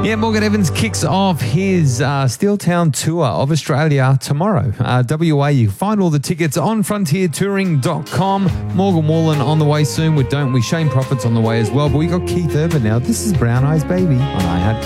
Yeah, Morgan Evans kicks off his Steeltown tour of Australia tomorrow. WA, you can find all the tickets on frontiertouring.com. Morgan Wallen on the way soon with Don't We. Shane Profit's on the way as well. But we got Keith Urban now. This is Brown Eyes Baby on iHeart.